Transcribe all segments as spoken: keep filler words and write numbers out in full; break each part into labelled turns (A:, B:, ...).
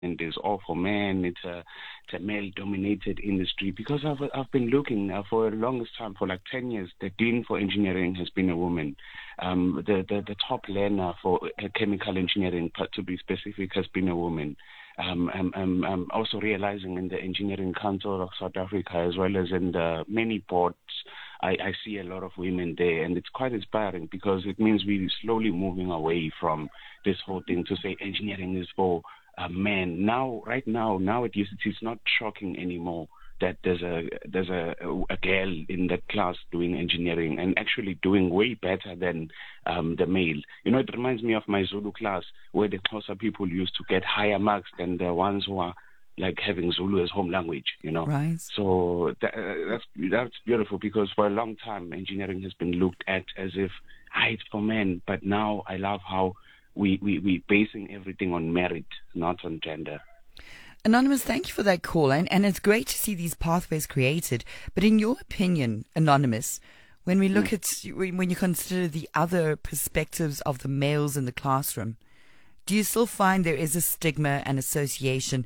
A: is all for men. It's a, it's a male-dominated industry. Because I've I've been looking uh, for the longest time, for like ten years, the dean for engineering has been a woman. Um, the, the the top learner for uh, chemical engineering, to be specific, has been a woman. Um, I'm, I'm, I'm also realizing in the Engineering Council of South Africa, as well as in the many boards, I, I see a lot of women there, and it's quite inspiring because it means we're slowly moving away from this whole thing to say engineering is for uh, men. Now, right now, nowadays, it's not shocking anymore that there's a there's a, a girl in that class doing engineering and actually doing way better than um, the male. You know, it reminds me of my Zulu class where the Xhosa people used to get higher marks than the ones who are like having Zulu as home language, you know.
B: Right.
A: So that, uh, that's that's beautiful because for a long time engineering has been looked at as if ah, it's for men, but now I love how we we we basing everything on merit, not on gender.
B: Anonymous, thank you for that call, and, and it's great to see these pathways created. But in your opinion, Anonymous, when we look mm. at, when you consider the other perspectives of the males in the classroom, do you still find there is a stigma and association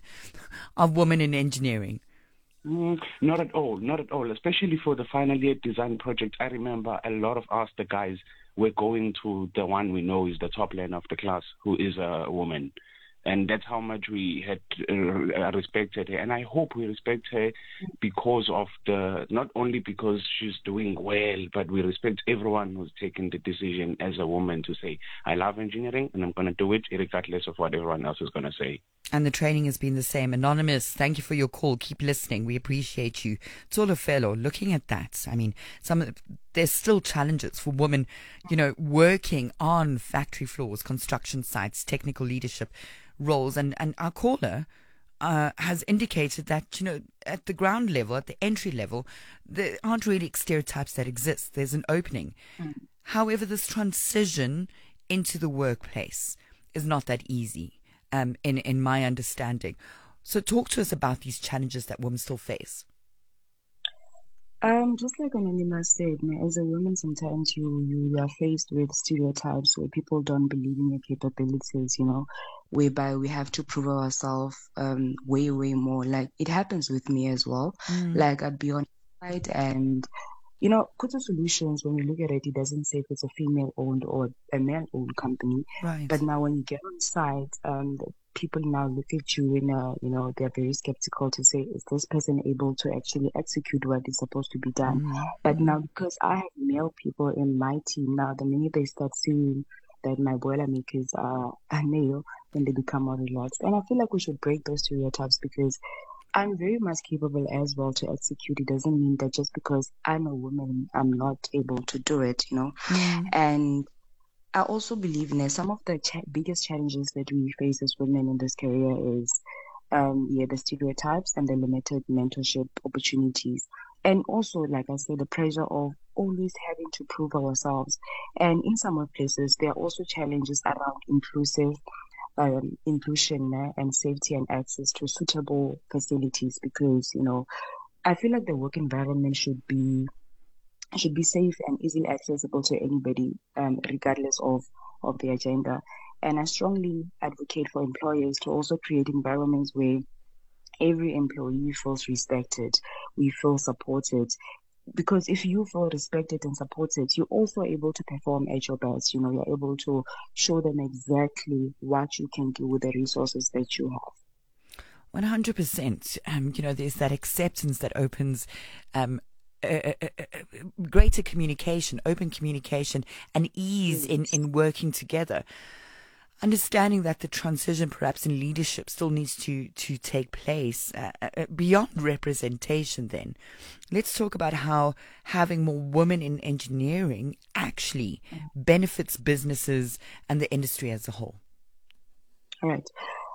B: of women in engineering?
A: Mm, not at all, not at all, especially for the final year design project. I remember a lot of us, the guys, were going to the one we know is the top learner of the class, who is a woman. And that's how much we had uh, respected her. And I hope we respect her because of the, not only because she's doing well, but we respect everyone who's taken the decision as a woman to say, I love engineering and I'm going to do it regardless of what everyone else is going to say.
B: And the training has been the same. Anonymous, thank you for your call. Keep listening. We appreciate you. Tolo Fellow, looking at that, I mean, some there's still challenges for women, you know, working on factory floors, construction sites, technical leadership roles, and, and our caller uh, has indicated that, you know, at the ground level, at the entry level, there aren't really stereotypes that exist. There's an opening. Mm. However, this transition into the workplace is not that easy, um, in, in my understanding. So talk to us about these challenges that women still face.
C: Um, just like Anonymous said, as a woman, sometimes you, you are faced with stereotypes where people don't believe in your capabilities, you know, whereby we have to prove ourselves um, way, way more. Like, it happens with me as well. Mm. Like, I'd be on site and, you know, Kutu Solutions, when we look at it, it doesn't say if it's a female-owned or a male-owned company.
B: Right.
C: But now when you get on site, um, people now look at you and, uh, you know, they're very skeptical to say, is this person able to actually execute what is supposed to be done? Mm-hmm. But now, because I have male people in my team now, the minute they start seeing that my boiler makers are a male, then they become more relaxed. And I feel like we should break those stereotypes because I'm very much capable as well to execute. It doesn't mean that just because I'm a woman, I'm not able to do it, you know. Mm. And I also believe in some of the ch- biggest challenges that we face as women in this career is, um, yeah, the stereotypes and the limited mentorship opportunities. And also, like I said, the pressure of always having to prove ourselves. And in some workplaces, there are also challenges around inclusive Um, inclusion uh, and safety and access to suitable facilities because, you know, I feel like the work environment should be should be safe and easily accessible to anybody, um, regardless of, of their gender. And I strongly advocate for employers to also create environments where every employee feels respected, we feel supported. Because if you feel respected and supported, you're also able to perform at your best. You know, you're able to show them exactly what you can do with the resources that you have.
B: one hundred percent. Um, you know, there's that acceptance that opens um, a, a, a greater communication, open communication, and ease in, in working together. Understanding that the transition perhaps in leadership still needs to, to take place uh, uh, beyond representation then. Let's talk about how having more women in engineering actually benefits businesses and the industry as a whole.
C: All right.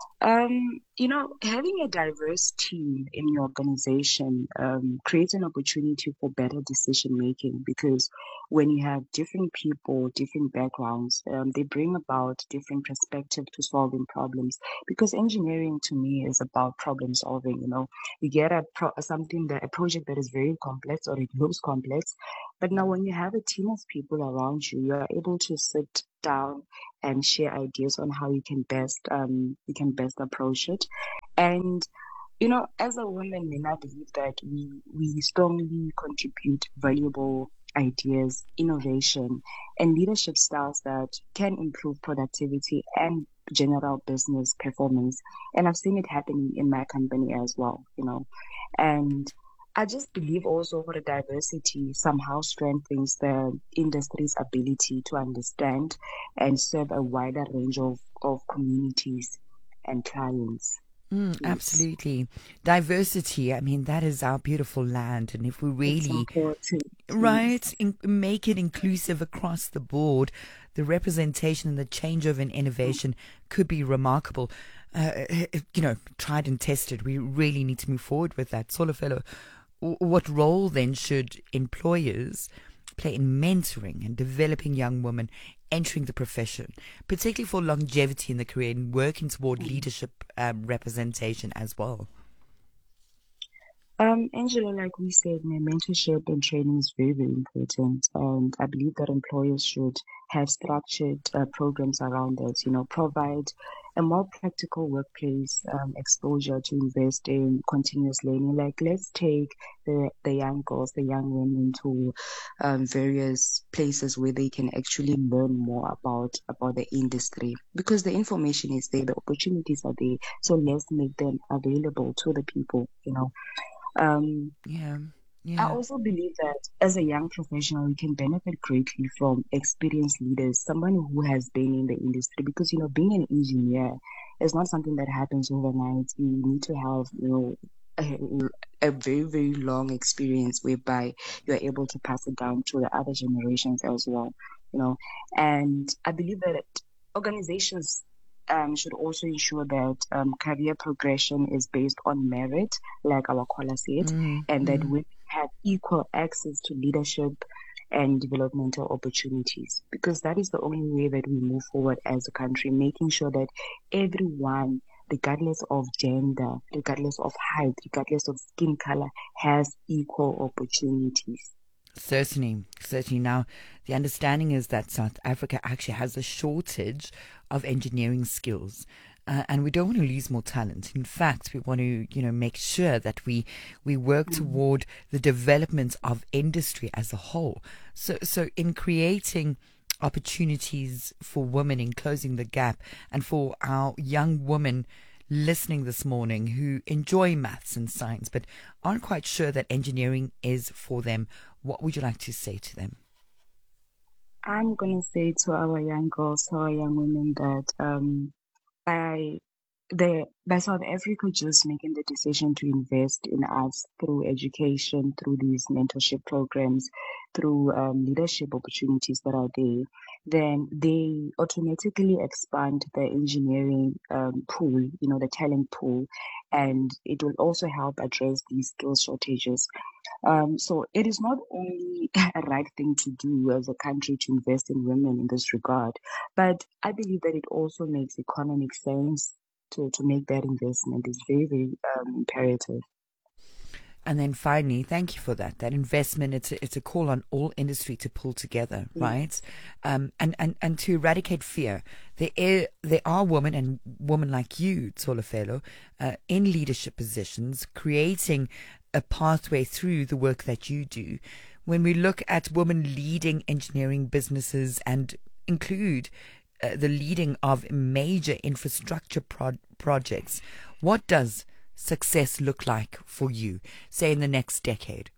C: Um, you know, having a diverse team in your organization um, creates an opportunity for better decision making because when you have different people, different backgrounds, um, they bring about different perspectives to solving problems. Because engineering to me is about problem solving. You know, you get a pro- something that a project that is very complex or it looks complex, but now when you have a team of people around you, you are able to sit down and share ideas on how you can best um you can best approach it. And you know, as a woman, may I believe that we we strongly contribute valuable ideas, innovation, and leadership styles that can improve productivity and general business performance. And I've seen it happening in my company as well, you know. And I just believe also for the diversity somehow strengthens the industry's ability to understand and serve a wider range of, of communities and clients.
B: Mm,
C: Yes.
B: absolutely. Diversity, I mean, that is our beautiful land. And if we
C: It's
B: really,
C: important.
B: right, in, make it inclusive across the board, the representation and the changeover in innovation could be remarkable. Uh, you know, tried and tested. We really need to move forward with that. Solofelo, what role then should employers play in mentoring and developing young women entering the profession, particularly for longevity in the career and working toward leadership um, representation as well?
C: Um, Angela, like we said, my mentorship and training is very, very important. And I believe that employers should have structured uh, programs around it, you know, provide a more practical workplace um, exposure to invest in continuous learning. Like, let's take the, the young girls, the young women to um, various places where they can actually learn more about, about the industry, because the information is there, the opportunities are there. So let's make them available to the people, you know. Um,
B: Yeah,
C: I
B: yeah.
C: also believe that as a young professional, we can benefit greatly from experienced leaders, someone who has been in the industry. Because, you know, being an engineer is not something that happens overnight. You need to have, you know, a, a very, very long experience whereby you're able to pass it down to the other generations as well, you know. And I believe that organizations um, should also ensure that um, career progression is based on merit, like our caller said,
B: Mm,
C: and that
B: mm.
C: women have equal access to leadership and developmental opportunities, because that is the only way that we move forward as a country, making sure that everyone, regardless of gender, regardless of height, regardless of skin color, has equal opportunities.
B: Certainly, certainly. Now, the understanding is that South Africa actually has a shortage of engineering skills. Uh, and we don't want to lose more talent. In fact, we want to, you know, make sure that we we work mm. toward the development of industry as a whole. So, so in creating opportunities for women, in closing the gap, and for our young women listening this morning who enjoy maths and science but aren't quite sure that engineering is for them, what would you like to say to them?
C: I'm going to say to our young girls, to our young women, that um, by the by South Africa just making the decision to invest in us through education, through these mentorship programs, through um, leadership opportunities that are there, then they automatically expand the engineering um, pool, you know, the talent pool, and it will also help address these skill shortages. Um, so it is not only a right thing to do as a country to invest in women in this regard, but I believe that it also makes economic sense to, to make that investment. Is very, very um, imperative.
B: And then finally, thank you for that. That investment, it's a, it's a call on all industry to pull together, yeah. right? Um, and, and, and to eradicate fear. There are, there are women and women like you, Tsholofelo, uh, in leadership positions, creating a pathway through the work that you do. When we look at women leading engineering businesses and include uh, the leading of major infrastructure pro- projects, what does success look like for you, say in the next decade?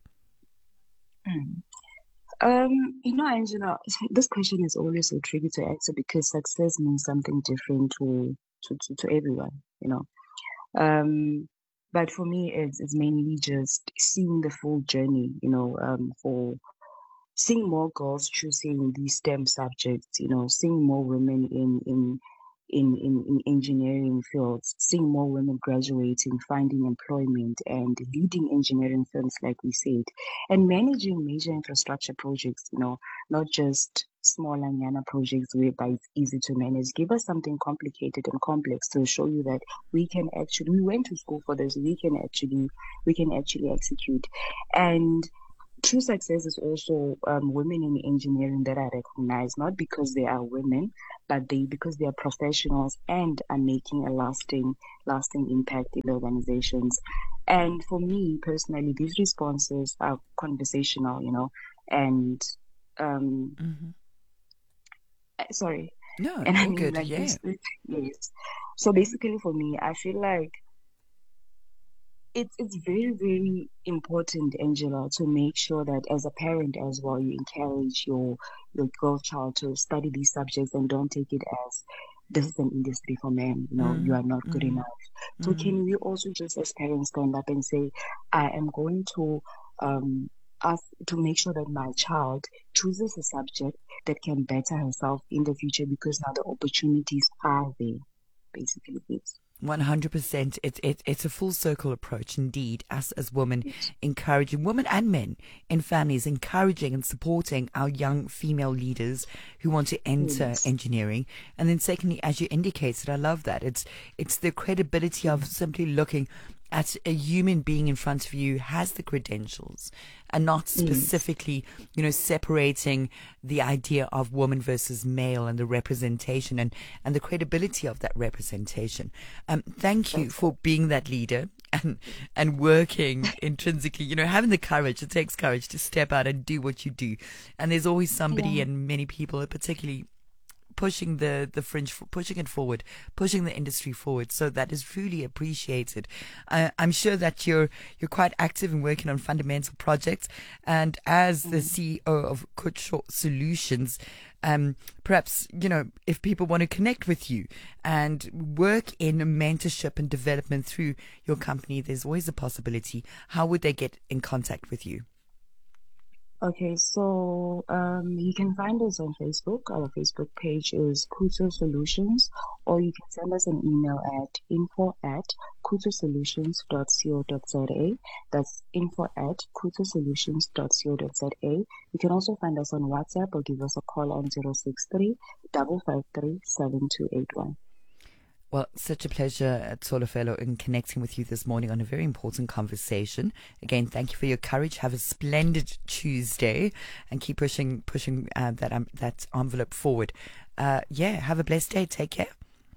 C: Mm. Um, you know, Angela, this question is always so tricky to answer because success means something different to to, to, to everyone, you know. Um, but for me, it's, it's mainly just seeing the full journey, you know, um, for seeing more girls choosing these STEM subjects, you know, seeing more women in, in, in, in, in engineering fields, seeing more women graduating, finding employment and leading engineering firms, like we said, and managing major infrastructure projects, you know, not just small Anyana projects whereby it's easy to manage. Give us something complicated and complex to show you that we can actually, we went to school for this, we can actually, we can actually execute. And true success is also um, women in engineering that are recognized not because they are women, but they because they are professionals and are making a lasting, lasting impact in the organizations. And for me personally, these responses are conversational, you know, and um,
B: Mm-hmm.
C: sorry,
B: No,
C: and I
B: all
C: mean
B: good.
C: like
B: Yeah.
C: this, yes. So basically, for me, I feel like it's it's very very important, Angela, to make sure that as a parent as well, you encourage your your girl child to study these subjects and don't take it as this is an industry for men. You know, you
B: Mm,
C: are not good
B: mm,
C: enough. So
B: mm.
C: can we also just as parents stand up and say, I am going to um ask to make sure that my child chooses a subject that can better herself in the future because now the opportunities are there. Basically, yes.
B: one hundred percent. It's it, it's a full circle approach indeed. Us as women, encouraging women and men in families, encouraging and supporting our young female leaders who want to enter
C: Yes.
B: engineering. And then secondly, as you indicated, I love that. It's it's the credibility of simply looking at a human being in front of you has the credentials and not
C: Yes.
B: specifically, you know, separating the idea of woman versus male and the representation and, and the credibility of that representation. Um, thank you
C: That's
B: for being that leader and, and working intrinsically, you know, having the courage. It takes courage to step out and do what you do. And there's always somebody
C: yeah.
B: and many people, particularly pushing the the fringe, pushing it forward, pushing the industry forward. So that is really appreciated. Uh, I'm sure that you're you're quite active in working on fundamental projects, and as the C E O of Kutsho Solutions, um, perhaps you know if people want to connect with you and work in mentorship and development through your company, there's always a possibility. How would they get in contact with you?
C: Okay, so um, you can find us on Facebook. Our Facebook page is Kuto Solutions, or you can send us an email at info at kutosolutions dot co dot za. That's info at kutosolutions dot co dot za. You can also find us on WhatsApp or give us a call on zero six three, five five three, seven two eight one.
B: Well, such a pleasure, uh, Tsolofelo, in connecting with you this morning on a very important conversation. Again, thank you for your courage. Have a splendid Tuesday, and keep pushing, pushing uh, that um, that envelope forward. Uh, yeah, have a blessed day. Take care.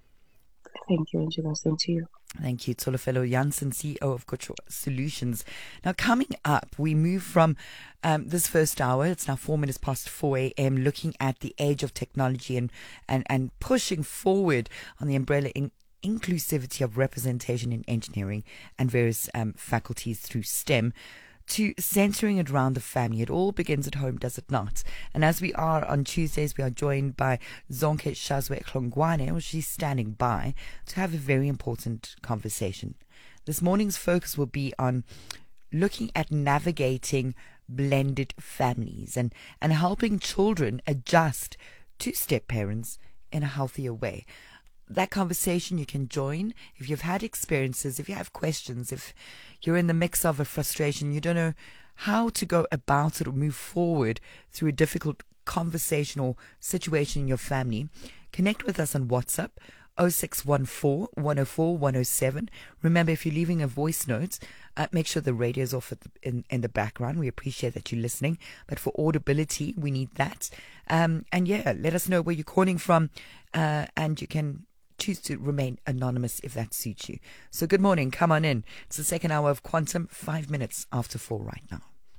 C: Thank you, Angela. Same to you.
B: Thank you, Tsolofelo Jansen, C E O of Kutsho Solutions. Now, coming up, we move from um, this first hour, it's now four minutes past four a.m., looking at the age of technology and, and, and pushing forward on the umbrella in inclusivity of representation in engineering and various um, faculties through STEM, to centering it around the family. It all begins at home, does it not? And as we are on Tuesdays, we are joined by Zonke Shazwe Klongwane, or she's standing by, to have a very important conversation. This morning's focus will be on looking at navigating blended families and, and helping children adjust to step parents in a healthier way. That conversation you can join if you've had experiences, if you have questions, if you're in the mix of a frustration, you don't know how to go about it or move forward through a difficult conversation or situation in your family. Connect with us on WhatsApp oh six one four, one oh four, one oh seven. Remember, if you're leaving a voice note, uh, make sure the radio's off at the, in, in the background. We appreciate that you're listening, but for audibility, we need that. Um, and yeah, let us know where you're calling from, uh, and you can choose to remain anonymous if that suits you. So good morning, come on in. It's the second hour of Quantum, five minutes after four right now.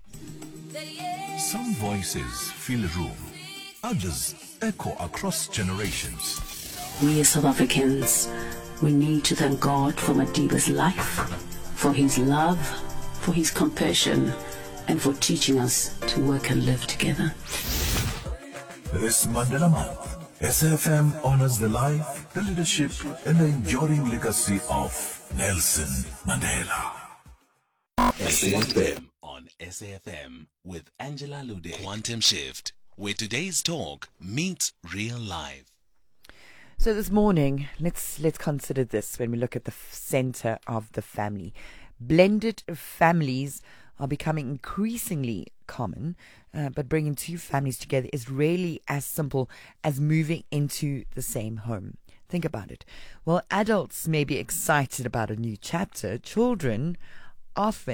D: Some voices fill a room, others echo across generations.
E: We as South Africans, we need to thank God for Madiba's life, for his love, for his compassion, and for teaching us to work and live together.
D: This Mandela Month, S A F M honors the life, the leadership, and the enduring legacy of Nelson Mandela.
F: S A F M on S A F M with Angela Lude. Quantum Shift, where today's talk meets real life.
B: So this morning, let's let's consider this when we look at the f- center of the family. Blended families are becoming increasingly common, uh, but bringing two families together is rarely as simple as moving into the same home. Think about it. While adults may be excited about a new chapter, children often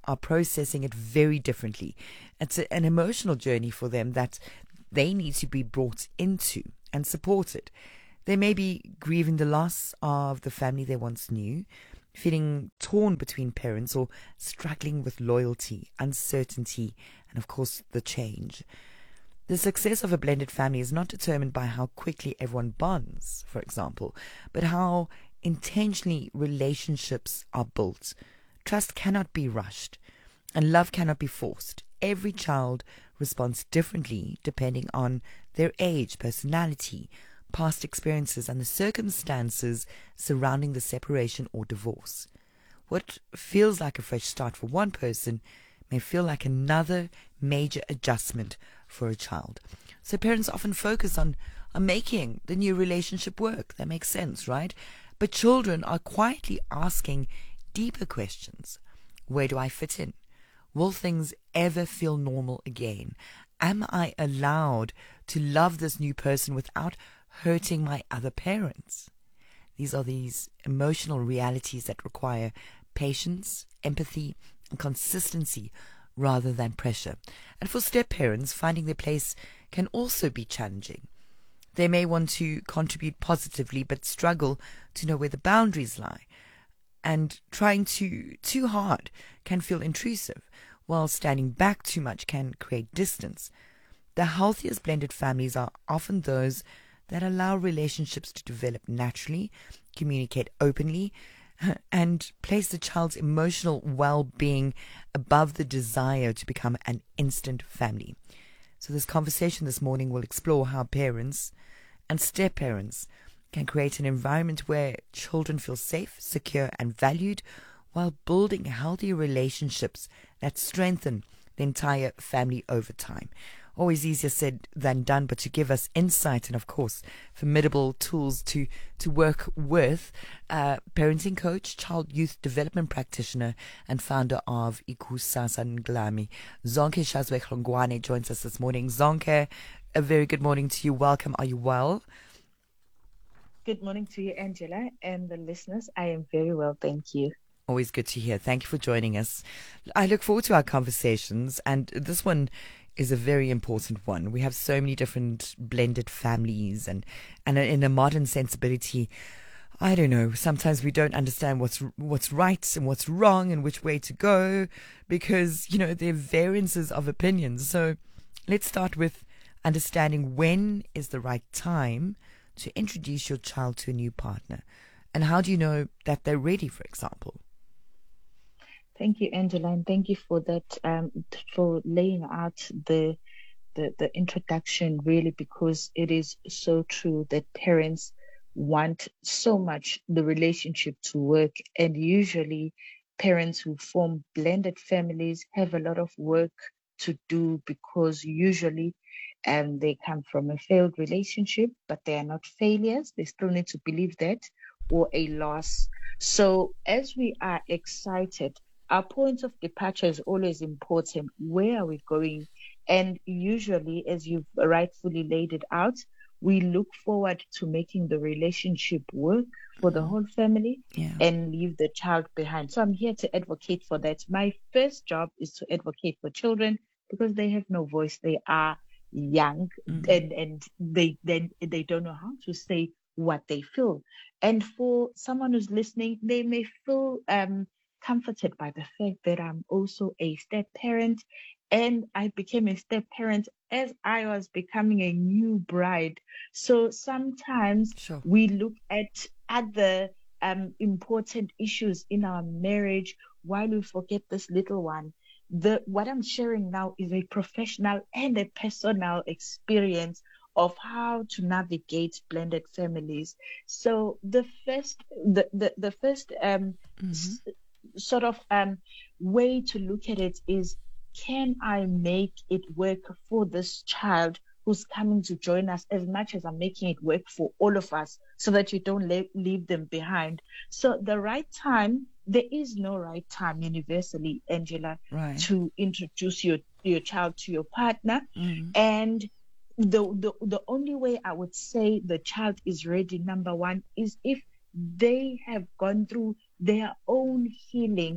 B: are processing it very differently. It's a, an emotional journey for them that they need to be brought into and supported. They may be grieving the loss of the family they once knew, feeling torn between parents, or struggling with loyalty, uncertainty, and of course the change. The success of a blended family is not determined by how quickly everyone bonds, for example, but how intentionally relationships are built. Trust cannot be rushed, and love cannot be forced. Every child responds differently depending on their age, personality, past experiences, and the circumstances surrounding the separation or divorce. What feels like a fresh start for one person may feel like another major adjustment for a child. So parents often focus on, on making the new relationship work. That makes sense, right? But children are quietly asking deeper questions. Where do I fit in? Will things ever feel normal again? Am I allowed to love this new person without hurting my other parents? These are these emotional realities that require patience, empathy, and consistency rather than pressure. And for step-parents, finding their place can also be challenging. They may want to contribute positively but struggle to know where the boundaries lie. And trying too, too hard can feel intrusive, while standing back too much can create distance. The healthiest blended families are often those that allow relationships to develop naturally, communicate openly, and place the child's emotional well-being above the desire to become an instant family. So this conversation this morning will explore how parents and step-parents can create an environment where children feel safe, secure, and valued, while building healthy relationships that strengthen the entire family over time. Always easier said than done, but to give us insight and, of course, formidable tools to, to work with, uh, parenting coach, child youth development practitioner, and founder of Ikusasa Nglami, Zonke Shazwe-Hlongwane joins us this morning. Zonke, a very good morning to you. Welcome. Are you well?
G: Good morning to you, Angela, and the listeners. I am very well, thank you.
B: Always good to hear. Thank you for joining us. I look forward to our conversations, and this one is a very important one. We have so many different blended families, and, and in a modern sensibility, I don't know, sometimes we don't understand what's what's right and what's wrong and which way to go, because, you know, there are variances of opinions. So let's start with understanding when is the right time to introduce your child to a new partner, and how do you know that they're ready, for example?
G: Thank you, Angela, and thank you for that, um, for laying out the, the the introduction, really, because it is so true that parents want so much the relationship to work, and usually parents who form blended families have a lot of work to do, because usually um, they come from a failed relationship, but they are not failures. They still need to believe that, or a loss. So as we are excited, our point of departure is always important. Where are we going? And usually, as you've rightfully laid it out, we look forward to making the relationship work for the whole family, yeah, and leave the child behind. So I'm here to advocate for that. My first job is to advocate for children, because they have no voice. They are young, mm-hmm. and, and they, they, they don't know how to say what they feel. And for someone who's listening, they may feel um, comforted by the fact that I'm also a step parent, and I became a step parent as I was becoming a new bride. So sometimes sure. we look at other um, important issues in our marriage while we forget this little one. The what I'm sharing now is a professional and a personal experience of how to navigate blended families. So the first, the the, the first um, mm-hmm. s- sort of um, way to look at it is, can I make it work for this child who's coming to join us, as much as I'm making it work for all of us, so that you don't le- leave them behind. So the right time, there is no right time universally, Angela, right, to introduce your, your child to your partner. Mm-hmm. And the, the the only way I would say the child is ready, number one, is if they have gone through their own healing.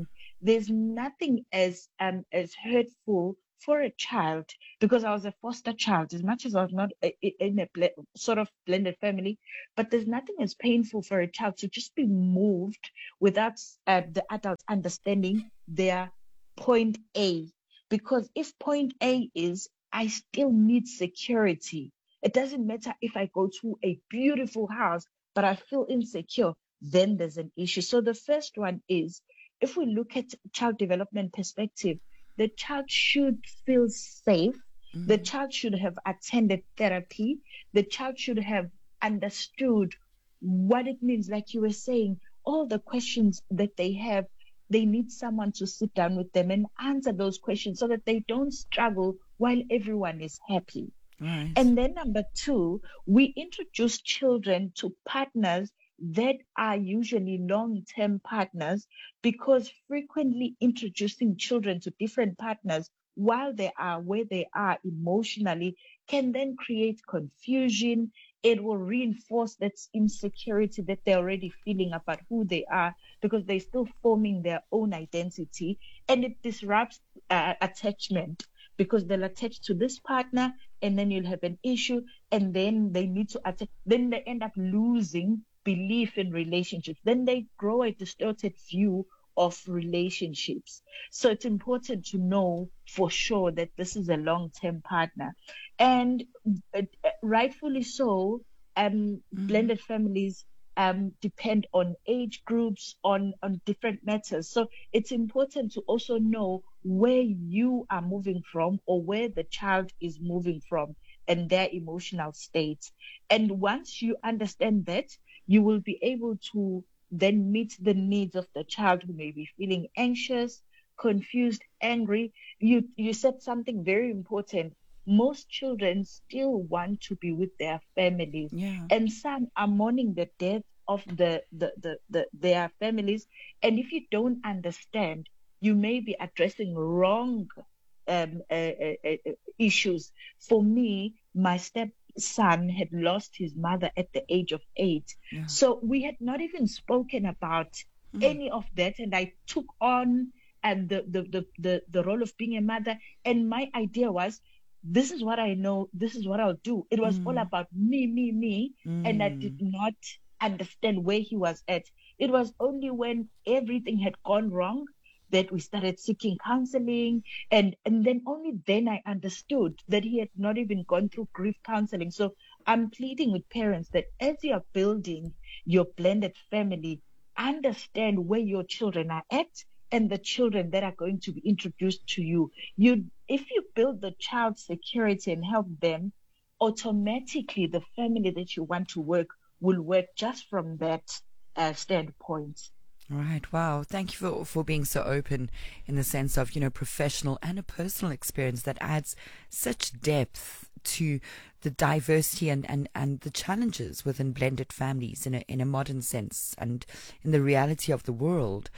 G: there's nothing as um as hurtful for a child, because I was a foster child, as much as I was not a, a- in a ble- sort of blended family, but there's nothing as painful for a child to just be moved without uh, the adults understanding their point A. Because if point A is, I still need security. It doesn't matter if I go to a beautiful house, but I feel insecure, then there's an issue. So the first one is, if we look at child development perspective, the child should feel safe.
B: Mm.
G: The child should have attended therapy. The child should have understood what it means. Like you were saying, all the questions that they have, they need someone to sit down with them and answer those questions so that they don't struggle while everyone is happy.
B: Right.
G: And then number two, we introduce children to partners that are usually long-term partners, because frequently introducing children to different partners while they are where they are emotionally can then create confusion. It will reinforce that insecurity that they're already feeling about who they are, because they're still forming their own identity, and it disrupts uh, attachment, because they'll attach to this partner and then you'll have an issue, and then they need to attach, then they end up losing belief in relationships. Then they grow a distorted view of relationships. So it's important to know for sure that this is a long-term partner. And uh, rightfully so, um,
B: Mm-hmm.
G: blended families um, depend on age groups, on, on different matters. So it's important to also know where you are moving from, or where the child is moving from, and their emotional state. And once you understand that, you will be able to then meet the needs of the child who may be feeling anxious, confused, angry. You you said something very important. Most children still want to be with their families,
B: Yeah.
G: and some are mourning the death of the, the, the, the their families. And if you don't understand, you may be addressing wrong um, uh, uh, uh, issues. For me, my stepson had lost his mother at the age of eight.
B: Yeah.
G: So we had not even spoken about
B: Mm.
G: any of that. And I took on um, the, the, the, the, the role of being a mother. And my idea was, this is what I know, this is what I'll do. It was all
B: Mm.
G: about me, me, me. And I did not understand where he was at. It was only when everything had gone wrong that we started seeking counseling, and and then only then I understood that he had not even gone through grief counseling. So I'm pleading with parents that as you are building your blended family, understand where your children are at and the children that are going to be introduced to you. You, if you build the child's security and help them, automatically the family that you want to work will work just from that uh, standpoint.
B: Right. Wow. Thank you for, for being so open in the sense of, you know, professional and a personal experience that adds such depth to the diversity and, and, and the challenges within blended families in a, in a modern sense and in the reality of the world.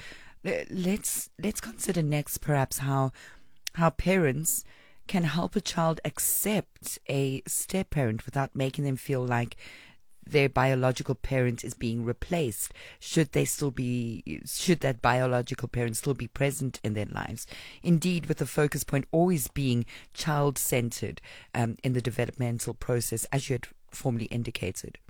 B: Let's, let's consider next perhaps how, how parents can help a child accept a step parent without making them feel like their biological parent is being replaced. Should they still be, should that biological parent still be present in their lives? Indeed, with the focus point always being child-centered um, in the developmental process, as you had formerly indicated.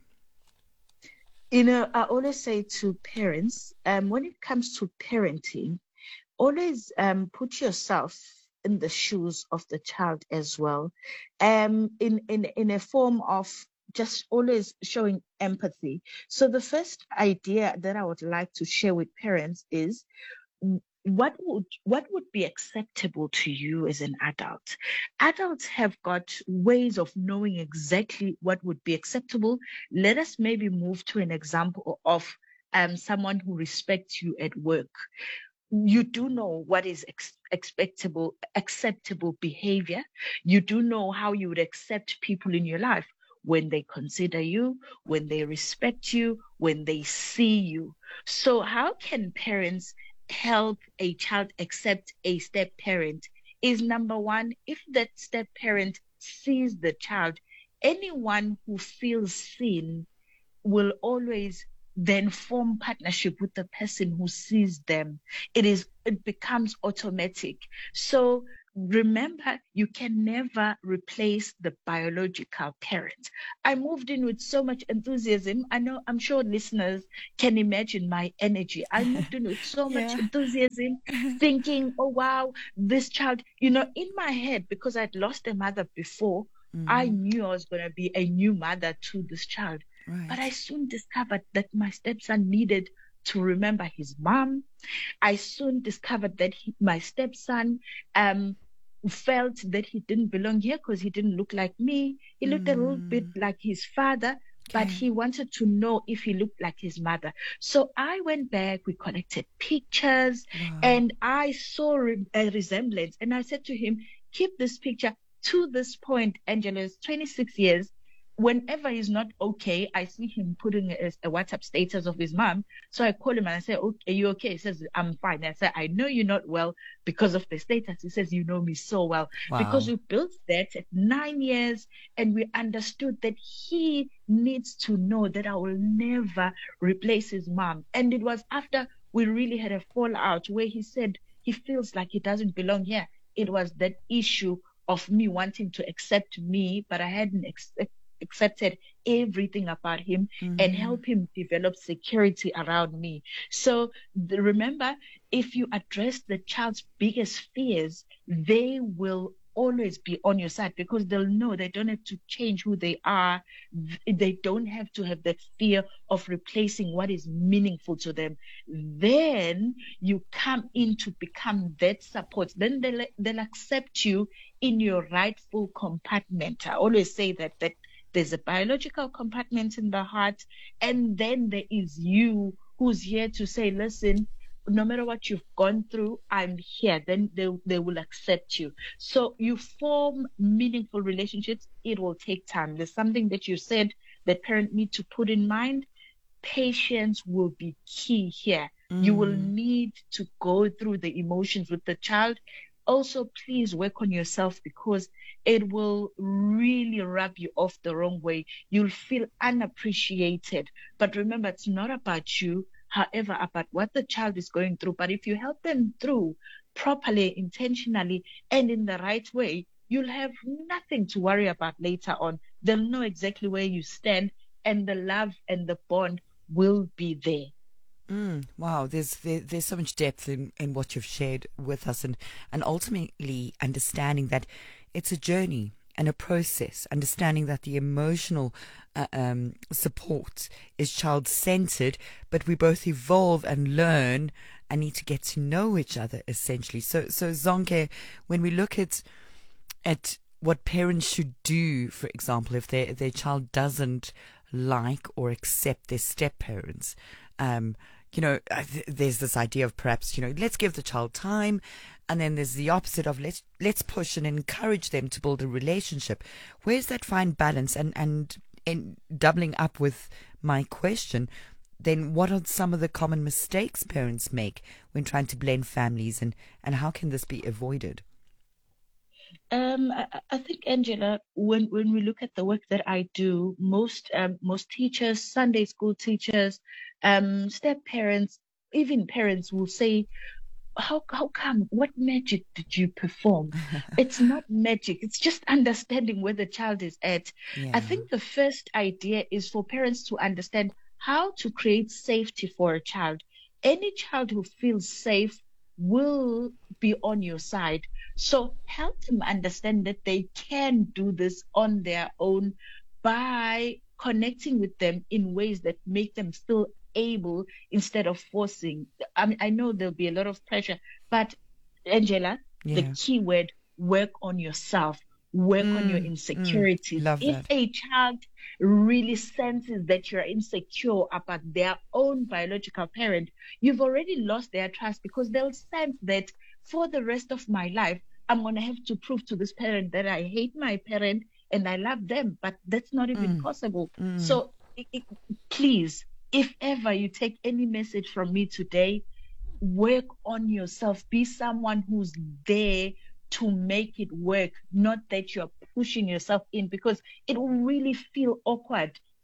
G: You know, I always say to parents, um, when it comes to parenting, always um, put yourself in the shoes of the child as well, um, in, in, in a form of just always showing empathy. So the first idea that I would like to share with parents is, what would what would be acceptable to you as an adult? Adults have got ways of knowing exactly what would be acceptable. Let us maybe move to an example of um, someone who respects you at work. You do know what is ex- expectable, acceptable behavior. You do know how you would accept people in your life when they consider you, when they respect you, when they see you. So how can parents help a child accept a step parent? Is number one, if that step parent sees the child, anyone who feels seen will always then form partnership with the person who sees them. It is, it becomes automatic. So remember, you can never replace the biological parent. I moved in with so much enthusiasm. I know, I'm sure listeners can imagine my energy. I moved in with so
B: Yeah.
G: much enthusiasm, thinking, oh, wow, this child, you know, in my head, because I'd lost a mother before,
B: Mm.
G: I knew I was going to be a new mother to this child.
B: Right.
G: But I soon discovered that my stepson needed to remember his mom. I soon discovered that he, my stepson um, felt that he didn't belong here because he didn't look like me. He looked a little bit like his father, but
B: Okay.
G: he wanted to know if he looked like his mother. So I went back, we collected pictures,
B: Wow.
G: and I saw re- a resemblance. And I said to him, keep this picture. To this point, Angela is twenty-six years. Whenever he's not okay, I see him putting a, a WhatsApp status of his mom. So I call him and I say, okay, are you okay? He says, I'm fine. I say, I know you're not well because of the status. He says, you know me so well.
B: Wow.
G: Because we built that at nine years and we understood that he needs to know that I will never replace his mom. And it was after we really had a fallout where he said he feels like he doesn't belong here. It was that issue of me wanting to accept me, but I hadn't accept, accepted everything about him
B: Mm-hmm.
G: and help him develop security around me. So the, remember, if you address the child's biggest fears, they will always be on your side because they'll know they don't have to change who they are. They don't have to have that fear of replacing what is meaningful to them. Then you come in to become that support. Then they'll, they'll accept you in your rightful compartment. I always say that, that there's a biological compartment in the heart, and then there is you who's here to say, listen, no matter what you've gone through, I'm here. Then they, they will accept you. So you form meaningful relationships. It will take time. There's something that you said that parents need to put in mind. Patience will be key here. Mm. You will need to go through the emotions with the child. Also, please work on yourself because it will really rub you off the wrong way. You'll feel unappreciated. But remember, it's not about you. However, about what the child is going through. But if you help them through properly, intentionally, and in the right way, you'll have nothing to worry about later on. They'll know exactly where you stand, and the love and the bond will be there.
B: Mm, wow, there's there, there's so much depth in, in what you've shared with us, and, and ultimately understanding that it's a journey and a process, understanding that the emotional uh, um, support is child-centered, but we both evolve and learn and need to get to know each other, essentially. So, so Zonke, when we look at at what parents should do, for example, if their their child doesn't like or accept their step-parents, um, you know, there's this idea of perhaps, you know, let's give the child time. And then there's the opposite of let's let's push and encourage them to build a relationship. Where's that fine balance? And, and, and doubling up with my question, then what are some of the common mistakes parents make when trying to blend families, and, and how can this be avoided?
G: Um, I, I think, Angela, when, when we look at the work that I do, most um, most teachers, Sunday school teachers, um, step parents, even parents will say, how how come? What magic did you perform? It's not magic. It's just understanding where the child is at.
B: Yeah.
G: I think the first idea is for parents to understand how to create safety for a child. Any child who feels safe will be on your side. So help them understand that they can do this on their own by connecting with them in ways that make them feel able instead of forcing. I mean, I know there'll be a lot of pressure, but Angela,
B: yeah.
G: the key word, work on yourself, work mm, on your insecurities.
B: Mm,
G: if
B: that.
G: a child really senses that you're insecure about their own biological parent, you've already lost their trust because they'll sense that for the rest of my life, I'm going to have to prove to this parent that I hate my parent and I love them, but that's not even mm, possible. Mm. So it, it, please, if ever you take any message from me today, work on yourself. Be someone who's there to make it work, not that you're pushing yourself in, because it will really feel awkward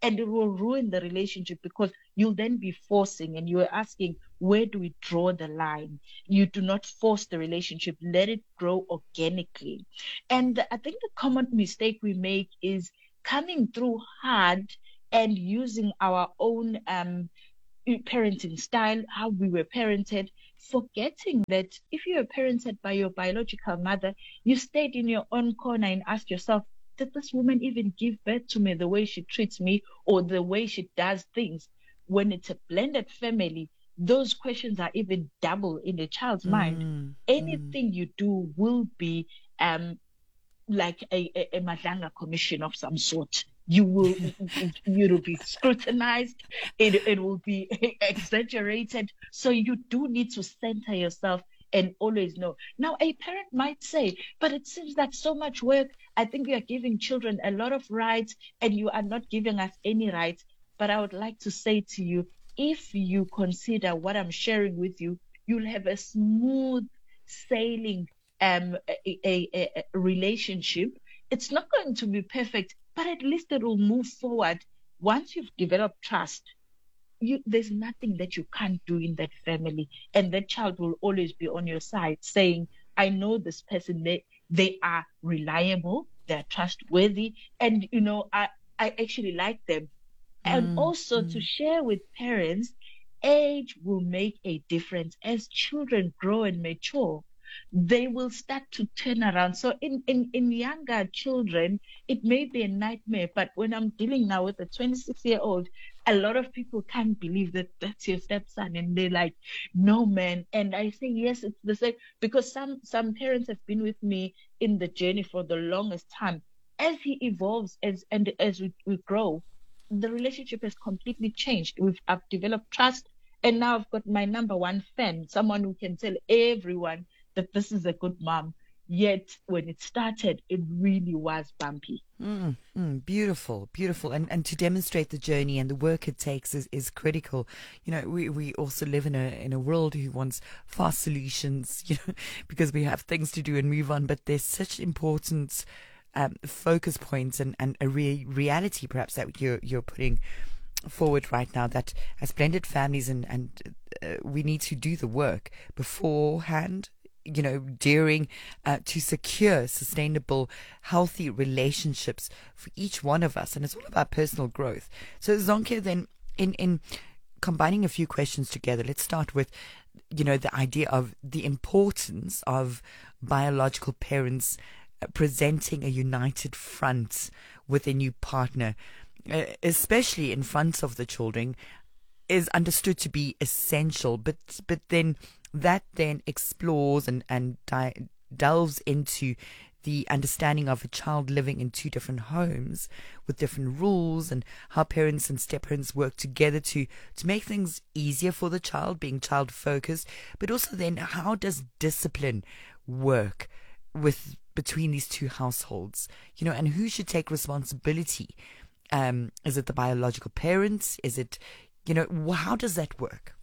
G: And it will ruin the relationship because you'll then be forcing and you're asking, where do we draw the line? You do not force the relationship. Let it grow organically. And I think the common mistake we make is coming through hard and using our own um, parenting style, how we were parented, forgetting that if you were parented by your biological mother, you stayed in your own corner and asked yourself, did this woman even give birth to me the way she treats me or the way she does things? When it's a blended family, those questions are even double in the child's mm, mind. Anything mm. you do will be um, like a, a, a Madanga commission of some sort. You will, you will be scrutinized. It, it will be exaggerated. So you do need to center yourself and always know. Now, a parent might say, but it seems like so much work. I think you are giving children a lot of rights and you are not giving us any rights. But I would like to say to you, if you consider what I'm sharing with you, you'll have a smooth sailing um, a, a, a relationship. It's not going to be perfect, but at least it will move forward. Once you've developed trust, you, there's nothing that you can't do in that family. And that child will always be on your side saying, I know this person, they, they are reliable, they're trustworthy, and, you know, I, I actually like them. And mm, also mm. to share with parents, age will make a difference. As children grow and mature, they will start to turn around. So in, in, in younger children, it may be a nightmare. But when I'm dealing now with a twenty-six-year-old, a lot of people can't believe that that's your stepson. And they're like, no, man. And I say, yes, it's the same. Because some, some parents have been with me in the journey for the longest time. As he evolves as and as we, we grow, the relationship has completely changed. We've I've developed trust. And now I've got my number one fan, someone who can tell everyone that this is a good mom. Yet when it started, it really was bumpy.
B: Mm, mm, beautiful, beautiful. And and to demonstrate the journey and the work it takes is, is critical. You know, we, we also live in a in a world who wants fast solutions, you know, because we have things to do and move on. But there's such important um, focus points and, and a re- reality perhaps that you're you're putting forward right now, that as blended families and, and uh, we need to do the work beforehand, you know, during, uh, to secure sustainable, healthy relationships for each one of us. And it's all about personal growth. So Zonke, then in, in combining a few questions together, let's start with, you know, the idea of the importance of biological parents presenting a united front with a new partner, uh, especially in front of the children, is understood to be essential. But, but then that then explores and, and di- delves into the understanding of a child living in two different homes with different rules, and how parents and step-parents work together to, to make things easier for the child, being child-focused. But also then, how does discipline work with between these two households? You know, and who should take responsibility? Um, is it the biological parents? Is it, you know, how does that work?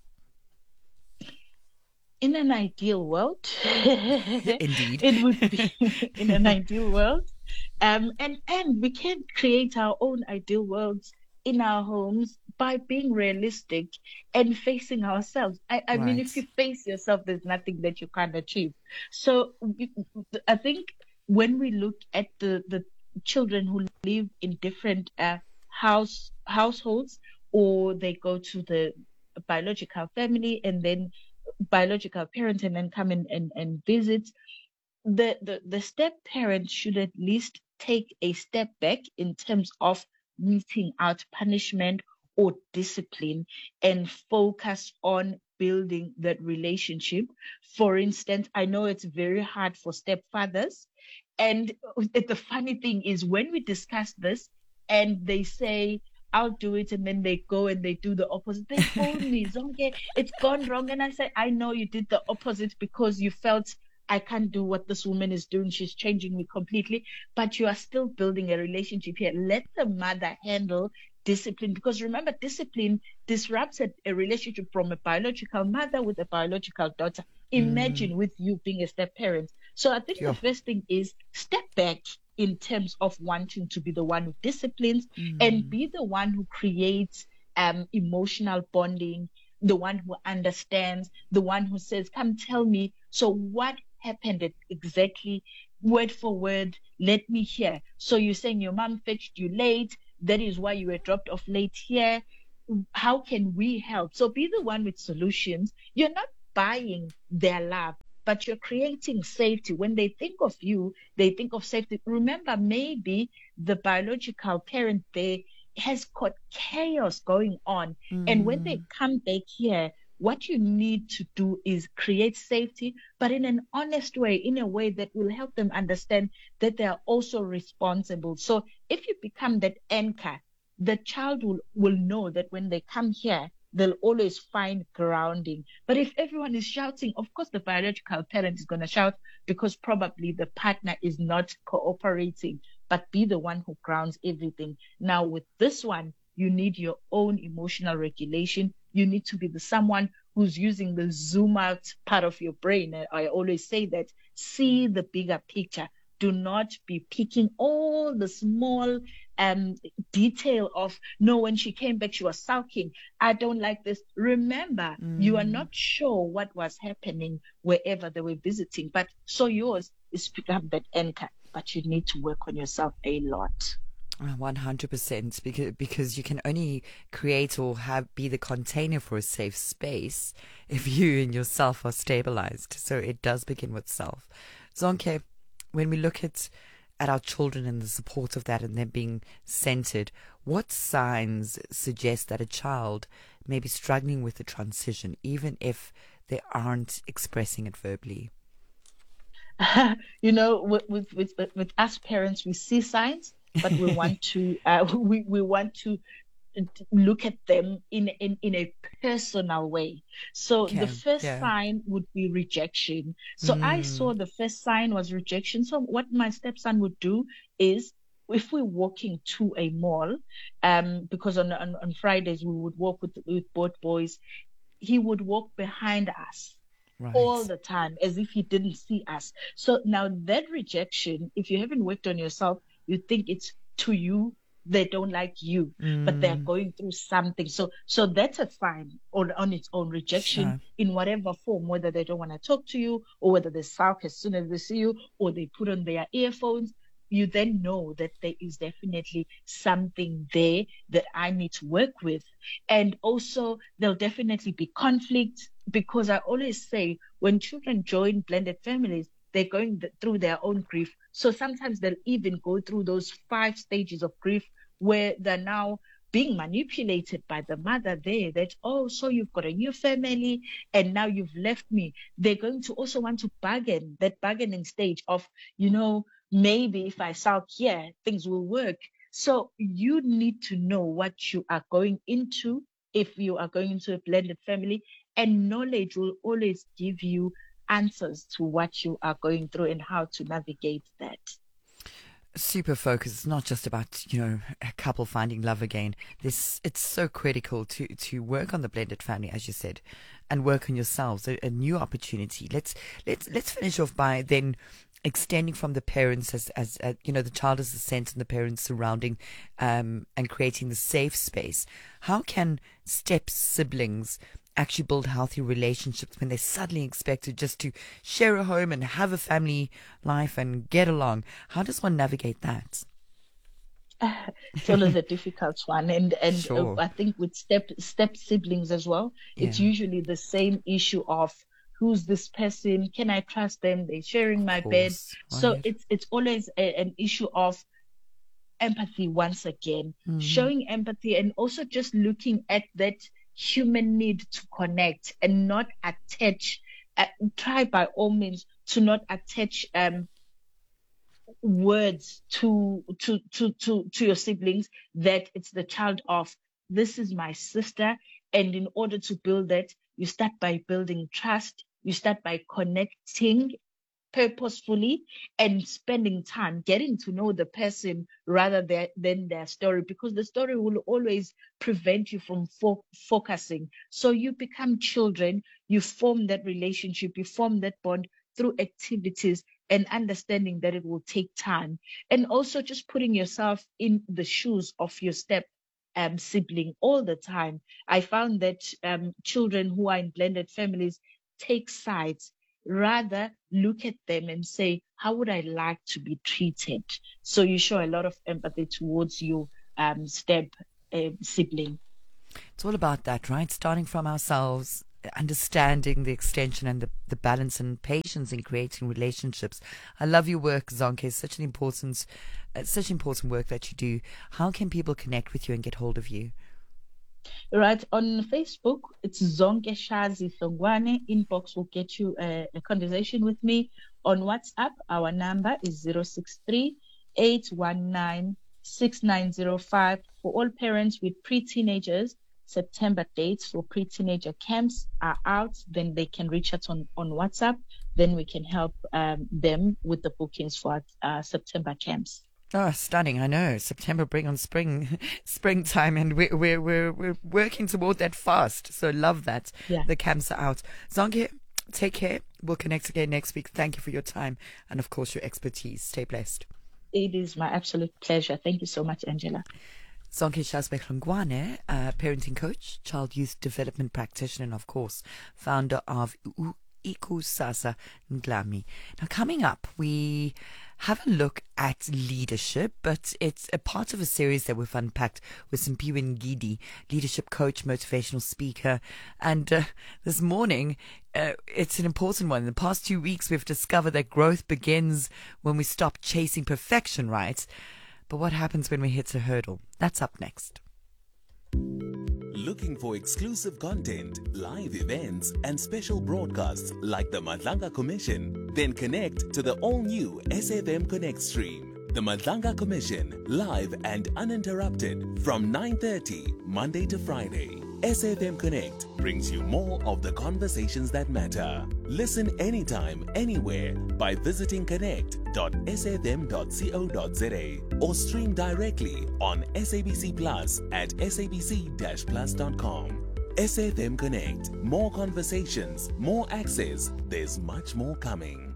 G: In an ideal world,
B: indeed,
G: it would be in an ideal world, um, and and we can create our own ideal worlds in our homes by being realistic and facing ourselves. I, I right. mean, if you face yourself, there's nothing that you can't achieve. So I think when we look at the the children who live in different uh, house households, or they go to the biological family and then biological parent and then come in and, and visit, the, the, the step parent should at least take a step back in terms of meting out punishment or discipline and focus on building that relationship. For instance, I know it's very hard for stepfathers. And the funny thing is, when we discuss this and they say, I'll do it, and then they go and they do the opposite. They told me, Zonke, it's gone wrong. And I said, I know you did the opposite because you felt I can't do what this woman is doing. She's changing me completely. But you are still building a relationship here. Let the mother handle discipline, because remember, discipline disrupts a, a relationship from a biological mother with a biological daughter. Imagine mm. with you being a step parent. So I think sure. the first thing is step back in terms of wanting to be the one who disciplines
B: Mm.
G: and be the one who creates um, emotional bonding, the one who understands, the one who says, come tell me, so what happened e- exactly, word for word, let me hear. So you're saying your mom fetched you late, that is why you were dropped off late here. How can we help? So be the one with solutions. You're not buying their love, but you're creating safety. When they think of you, they think of safety. Remember, maybe the biological parent there has got chaos going on. And when they come back here, what you need to do is create safety, but in an honest way, in a way that will help them understand that they are also responsible. So if you become that anchor, the child will, will know that when they come here, they'll always find grounding. But if everyone is shouting, of course, the biological parent is going to shout because probably the partner is not cooperating, but be the one who grounds everything. Now, with this one, you need your own emotional regulation. You need to be the someone who's using the zoom out part of your brain. And I always say that, see the bigger picture. Do not be picking all the small um, detail of, no, when she came back, she was sulking. I don't like this. Remember,
B: Mm.
G: you are not sure what was happening wherever they were visiting. But so yours is pick up that anchor, but you need to work on yourself a lot.
B: one hundred percent, because because you can only create or have be the container for a safe space if you and yourself are stabilized. So it does begin with self. Zonke, when we look at at our children and the support of that and them being centered, what signs suggest that a child may be struggling with the transition, even if they aren't expressing it verbally?
G: You know, with, with with with us parents, we see signs, but we want to uh, we we want to look at them in in in a personal way. So
B: Okay,
G: the first
B: yeah.
G: sign would be rejection. So I
B: Mm.
G: saw the first sign was rejection. So what my stepson would do is, if we're walking to a mall, um, because on on, on Fridays we would walk with with both boys, he would walk behind us
B: Right.
G: all the time as if he didn't see us. So now that rejection, if you haven't worked on yourself, you think it's to you, they don't like you, but they're
B: Mm.
G: going through something. So so that's a sign on, on its own, rejection
B: Sure.
G: in whatever form, whether they don't want to talk to you or whether they sulk as soon as they see you or they put on their earphones. You then know that there is definitely something there that I need to work with. And also there'll definitely be conflict, because I always say when children join blended families, they're going th- through their own grief. So sometimes they'll even go through those five stages of grief where they're now being manipulated by the mother there, that, oh, so you've got a new family and now you've left me. They're going to also want to bargain, that bargaining stage of, you know, maybe if I sulk here, things will work. So you need to know what you are going into if you are going into a blended family, and knowledge will always give you answers to what you are going through and how to navigate that.
B: Super focused. It's not just about, you know, a couple finding love again. This it's so critical to to work on the blended family, as you said, and work on yourselves. A, a new opportunity. Let's let's let's finish off by then extending from the parents as as uh, you know, the child as the center and the parents surrounding, um, and creating the safe space. How can step siblings actually build healthy relationships when they're suddenly expected just to share a home and have a family life and get along? How does one navigate that?
G: It's always a difficult one, and and
B: Sure.
G: uh, I think with step step siblings as well, it's
B: Yeah.
G: usually the same issue of, who's this person? Can I trust them? They're sharing my
B: Of
G: bed.
B: course,
G: So
B: right.
G: it's it's always a, an issue of empathy once again,
B: Mhm.
G: showing empathy, and also just looking at that human need to connect and not attach. Uh, try by all means to not attach um words to to to to to your siblings that it's the child of, this is my sister. And in order to build that, you start by building trust, you start by connecting purposefully and spending time getting to know the person rather than, than their story, because the story will always prevent you from fo- focusing. So you become children, you form that relationship, you form that bond, through activities and understanding that it will take time. And also just putting yourself in the shoes of your step um, sibling all the time. I found that um, children who are in blended families take sides, rather look at them and say, how would I like to be treated? So you show a lot of empathy towards your um, step uh, sibling.
B: It's all about that, right? Starting from ourselves, understanding the extension and the, the balance and patience in creating relationships. I love your work, Zonke. It's such an important, uh, such important work that you do. How can people connect with you and get hold of you?
G: Right, on Facebook, it's Zonke Shazi Songwane. Inbox will get you a, a conversation with me. On WhatsApp, our number is zero six three, eight one nine, six nine zero five. For all parents with pre-teenagers, September dates for pre-teenager camps are out. Then they can reach us on, on WhatsApp. Then we can help um, them with the bookings for uh, September camps.
B: Oh, stunning! I know September, bring on spring, springtime, and we're we're we're we're working toward that fast. So love that.
G: Yeah.
B: The camps are out. Zonke, take care. We'll connect again next week. Thank you for your time and, of course, your expertise. Stay blessed.
G: It is my absolute pleasure. Thank you so much, Angela.
B: Zonke Shazbek-Hlongwane, uh, parenting coach, child youth development practitioner, and, of course, founder of Ikusasa Ndlami. Now, coming up, we have a look at leadership, but it's a part of a series that we've unpacked with Simphiwe Ngidi, leadership coach, motivational speaker. And uh, this morning, uh, it's an important one. In the past two weeks, we've discovered that growth begins when we stop chasing perfection, right? But what happens when we hit a hurdle? That's up next.
F: Looking for exclusive content, live events, and special broadcasts like the Madlanga Commission? Then connect to the all-new S F M Connect stream. The Madlanga Commission, live and uninterrupted from nine thirty, Monday to Friday. S F M Connect brings you more of the conversations that matter. Listen anytime, anywhere by visiting connect dot s f m dot co dot z a or stream directly on S A B C Plus at s a b c dash plus dot com. S F M Connect. More conversations, more access. There's much more coming.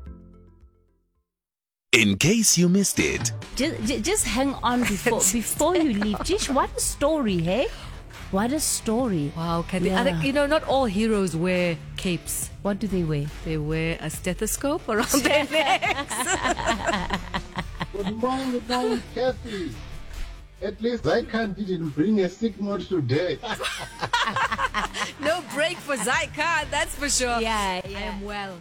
F: In case you missed it,
H: just, just hang on before before you leave. Jish, what a story, hey? What a story.
I: Wow, can
H: Yeah.
I: the other, you know, not all heroes wear capes.
H: What do they wear?
I: They wear a stethoscope around their necks.
J: Good morning, good morning, Kathy. At least Zykan didn't bring a sick note today.
I: No break for Zyka, that's for sure.
H: Yeah,
I: I
H: yeah.
I: am well.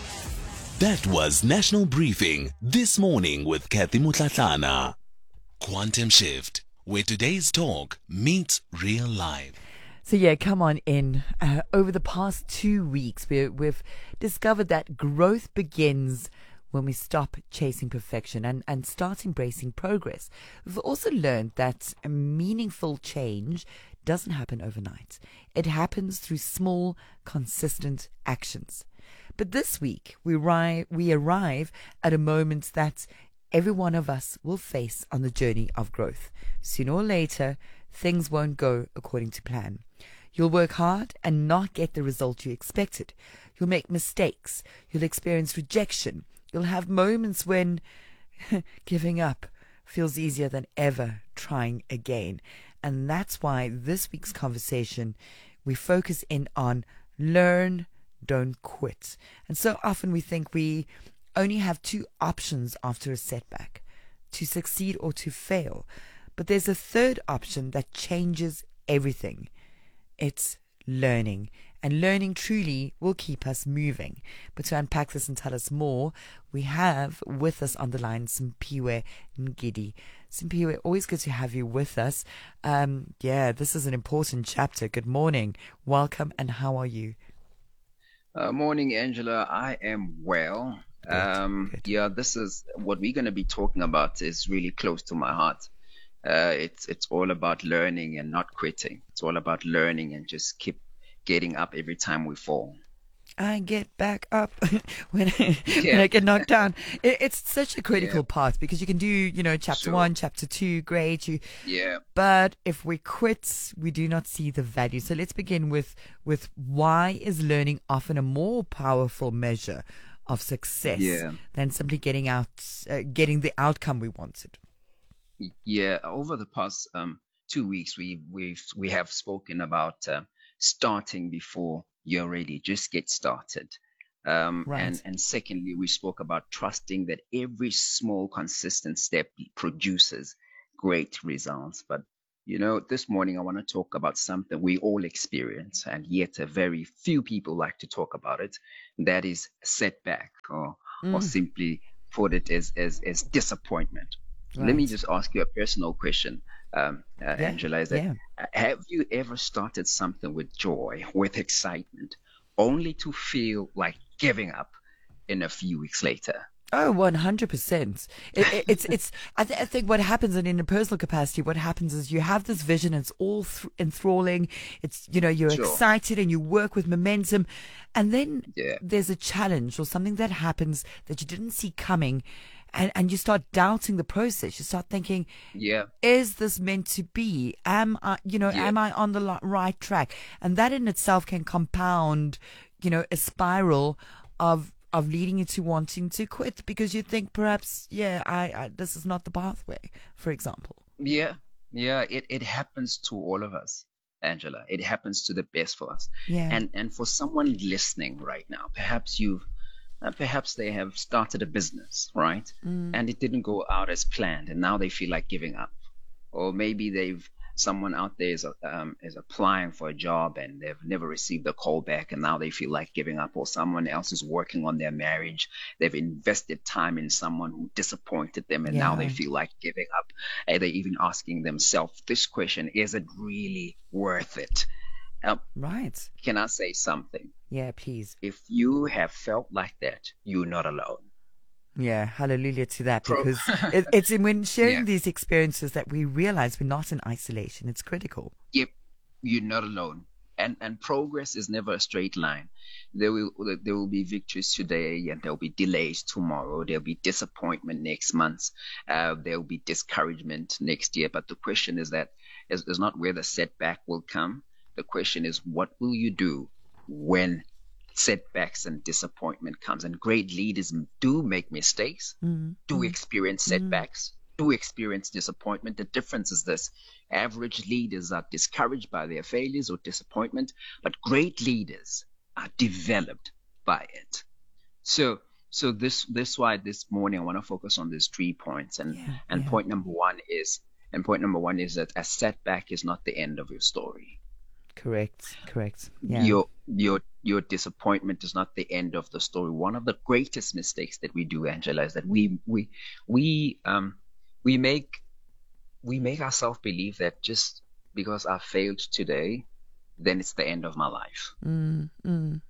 F: that was National Briefing This Morning with Kathy Mutlatlana. Quantum Shift, where today's talk meets real life.
B: So yeah, come on in. Uh, over the past two weeks, we, we've discovered that growth begins when we stop chasing perfection and, and start embracing progress. We've also learned that a meaningful change doesn't happen overnight. It happens through small, consistent actions. But this week, we, ri- we arrive at a moment that every one of us will face on the journey of growth. Sooner or later, things won't go according to plan. You'll work hard and not get the result you expected. You'll make mistakes. You'll experience rejection. You'll have moments when giving up feels easier than ever trying again. And that's why this week's conversation, we focus in on learn, don't quit. And so often we think we only have two options after a setback, to succeed or to fail. But there's a third option that changes everything. It's learning. And learning truly will keep us moving. But to unpack this and tell us more, we have with us on the line Simphiwe Ngidi. Simphiwe, always good to have you with us. Um, yeah, this is an important chapter. Good morning. Welcome, and how are you?
K: Uh, morning, Angela. I am well.
B: Good,
K: um,
B: good.
K: Yeah, this is what we're going to be talking about is really close to my heart. Uh, it's it's all about learning and not quitting. It's all about learning and just keep getting up every time we fall.
B: I get back up when, I, when
K: Yeah.
B: I get knocked down. It, it's such a critical
K: Yeah.
B: part because you can do, you know, chapter
K: Sure.
B: one, chapter two, great. You,
K: Yeah.
B: but if we quit, we do not see the value. So let's begin with with why is learning often a more powerful measure of success
K: Yeah.
B: than simply getting out, uh, getting the outcome we wanted.
K: Yeah, over the past um, two weeks, we we've we have spoken about uh, starting before you're ready. Just get started. Um,
B: Right.
K: and and secondly, we spoke about trusting that every small, consistent step produces great results. But you know, this morning I want to talk about something we all experience, and yet a very few people like to talk about it. That is setback, or or
B: Mm.
K: simply put it as as as disappointment. Let me
B: Right.
K: just ask you a personal question, um, uh,
B: Yeah.
K: Angela. Is that
B: Yeah.
K: uh, have you ever started something with joy, with excitement, only to feel like giving up in a few weeks later?
B: Oh, one hundred percent. It, it, it's, it's, I, th- I think what happens, and in a personal capacity, what happens is you have this vision, it's all th- enthralling. It's, you know, you're
K: Sure.
B: excited and you work with momentum. And then
K: Yeah.
B: there's a challenge or something that happens that you didn't see coming. And, and you start doubting the process. You start thinking,
K: Yeah.
B: is this meant to be? Am I, you know,
K: Yeah.
B: am I on the li- right track? And that in itself can compound, you know, a spiral of of leading you to wanting to quit because you think perhaps, yeah, I, I this is not the pathway, for example.
K: Yeah, yeah, it, it happens to all of us, Angela. It happens to the best of us.
B: Yeah.
K: And and for someone listening right now, perhaps you've uh, perhaps they have started a business, right?
B: Mm.
K: And it didn't go out as planned, and now they feel like giving up. Or maybe they've someone out there is um, is applying for a job and they've never received a call back, and now they feel like giving up. Or someone else is working on their marriage. They've invested time in someone who disappointed them, and now they
B: Yeah.
K: feel like giving up. And they're even asking themselves this question: is it really worth it? Um,
B: Right.
K: can I say something?
B: Yeah, please.
K: If you have felt like that, you're not alone.
B: Yeah, hallelujah to that,
K: Pro-
B: because it, it's in when sharing
K: Yeah.
B: these experiences that we realize we're not in isolation. It's critical.
K: Yep, you're not alone. And and progress is never a straight line. There will there will be victories today, and there will be delays tomorrow. There will be disappointment next month. Uh, there will be discouragement next year. But the question is that is, is not where the setback will come. The question is, what will you do when setbacks and disappointment comes? And great leaders do make mistakes,
B: Mm.
K: do experience setbacks, do experience disappointment. The difference is this: average leaders are discouraged by their failures or disappointment, but great leaders are developed by it. So so this this why this morning I want to focus on these three points. And
B: Yeah,
K: and
B: yeah.
K: point number one is and point number one is that a setback is not the end of your story.
B: Correct. Correct. Yeah.
K: Your your your disappointment is not the end of the story. One of the greatest mistakes that we do, Angela, is that we we we um we make we make ourselves believe that just because I failed today, then it's the end of my life.
B: Mm, mm.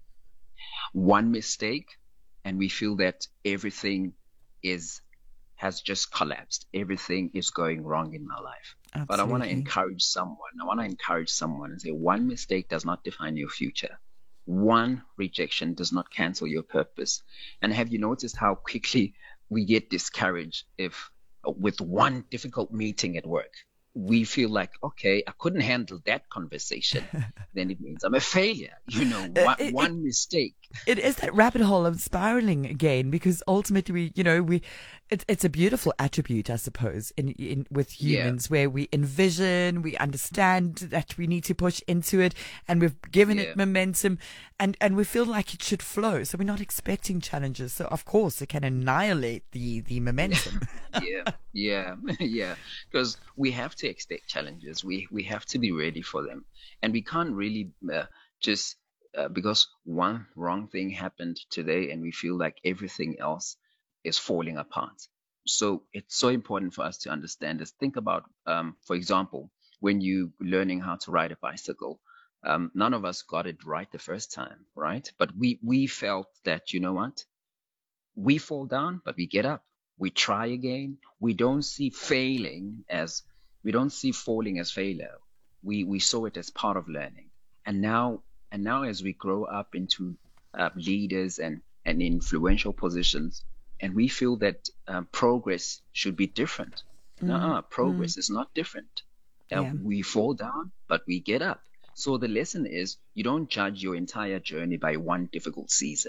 K: One mistake, and we feel that everything is has just collapsed. Everything is going wrong in my life. But I want to
B: Absolutely.
K: encourage someone. I want to encourage someone and say one mistake does not define your future. One rejection does not cancel your purpose. And have you noticed how quickly we get discouraged if uh, with one difficult meeting at work, we feel like, okay, I couldn't handle that conversation. Then it means I'm a failure. You know, one,
B: it-
K: one mistake.
B: It is that rabbit hole of spiraling again, because ultimately, we, you know, we, it's it's a beautiful attribute, I suppose, in in with
K: Yeah.
B: humans, where we envision, we understand that we need to push into it, and we've given
K: Yeah.
B: it momentum, and and we feel like it should flow. So we're not expecting challenges. So of course, it can annihilate the the momentum.
K: yeah, yeah, yeah. Because we have to expect challenges. We we have to be ready for them, and we can't really uh, just uh, because one wrong thing happened today, and we feel like everything else is falling apart. So it's so important for us to understand this. Think about, um, for example, when you learning how to ride a bicycle. Um, none of us got it right the first time, right? But we we felt that, you know what? We fall down, but we get up. We try again. We don't see failing as we don't see falling as failure. We we saw it as part of learning. And now and now as we grow up into uh, leaders and and influential positions, and we feel that um, progress should be different. No, progress is not different. Uh,
B: Yeah.
K: We fall down, but we get up. So the lesson is, you don't judge your entire journey by one difficult season.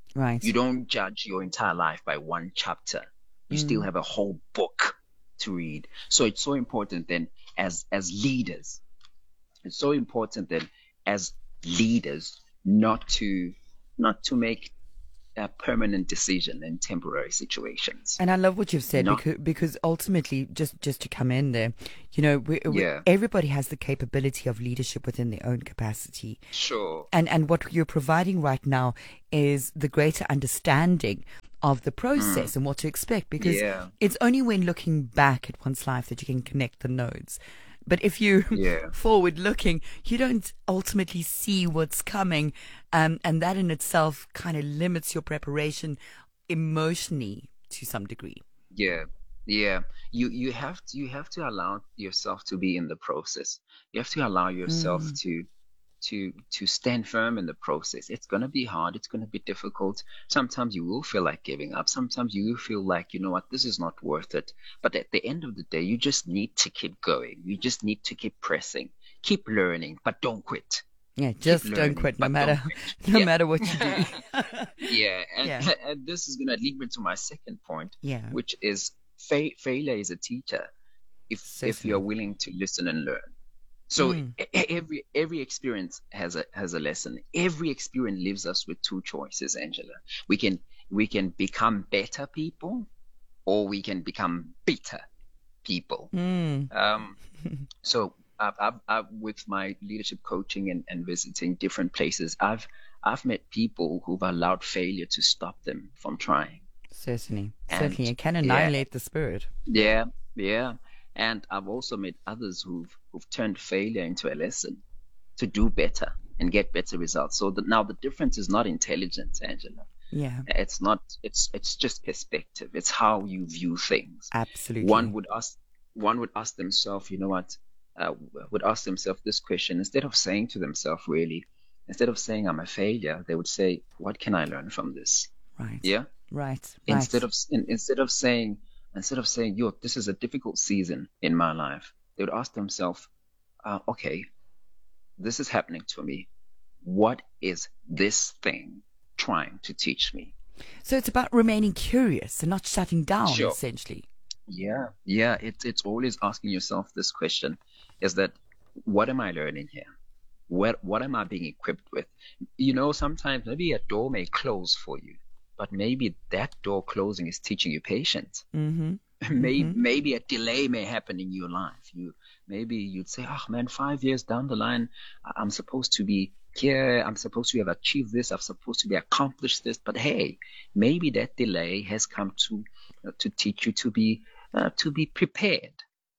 B: Right.
K: You don't judge your entire life by one chapter. You mm. still have a whole book to read. So it's so important then as as leaders. It's so important then as leaders not to not to make a permanent decision in temporary situations.
B: And I love what you've said,
K: Not,
B: because because ultimately, just just to come in there, you know, we, we,
K: yeah.
B: everybody has the capability of leadership within their own capacity.
K: Sure.
B: And and what you're providing right now is the greater understanding of the process mm. and what to expect, because
K: yeah.
B: it's only when looking back at one's life that you can connect the nodes. But if you're
K: yeah.
B: forward looking, you don't ultimately see what's coming. Um, and that in itself kind of limits your preparation emotionally to some degree.
K: Yeah. Yeah. You, you have to, you have to allow yourself to be in the process. You have to allow yourself mm. to, to, to stand firm in the process. It's going to be hard. It's going to be difficult. Sometimes you will feel like giving up. Sometimes you will feel like, you know what, this is not worth it. But at the end of the day, you just need to keep going. You just need to keep pressing, keep learning, but don't quit.
B: Yeah, just
K: keep
B: don't
K: learning,
B: quit, no matter,
K: quit.
B: no
K: yeah.
B: matter what you do.
K: yeah, and,
B: yeah.
K: and this is going to lead me to my second point,
B: yeah.
K: which is fa- failure is a teacher if
B: Certainly.
K: if you're willing to listen and learn. So
B: mm.
K: every every experience has a has a lesson. Every experience leaves us with two choices, Angela. We can we can become better people, or we can become bitter people.
B: Mm.
K: Um, so I've, I've, I've, with my leadership coaching and, and visiting different places, I've I've met people who've allowed failure to stop them from trying.
B: Certainly,
K: and,
B: certainly, it can annihilate
K: yeah,
B: the spirit.
K: Yeah, yeah. And I've also met others who've who've turned failure into a lesson to do better and get better results. So that now the difference is not intelligence, Angela.
B: Yeah.
K: It's not. It's it's just perspective. It's how you view things.
B: Absolutely.
K: One would ask. One would ask themselves, you know what? Uh, would ask themselves this question instead of saying to themselves, really, instead of saying I'm a failure, they would say, what can I learn from this?
B: Right.
K: Yeah.
B: Right.
K: Instead
B: right.
K: of in, instead of saying. Instead of saying, yo, this is a difficult season in my life, they would ask themselves, uh, okay, this is happening to me. What is this thing trying to teach me?
B: So it's about remaining curious and not shutting down,
K: sure.
B: essentially.
K: Yeah, yeah. It's, it's always asking yourself this question, is that, what am I learning here? What, what am I being equipped with? You know, sometimes maybe a door may close for you, but maybe that door closing is teaching you patience.
B: Mm-hmm.
K: maybe,
B: mm-hmm.
K: maybe a delay may happen in your life. You maybe you'd say, "Oh man, five years down the line, I'm supposed to be here. I'm supposed to have achieved this. I'm supposed to be accomplished this." But hey, maybe that delay has come to uh, to teach you to be uh, to be prepared.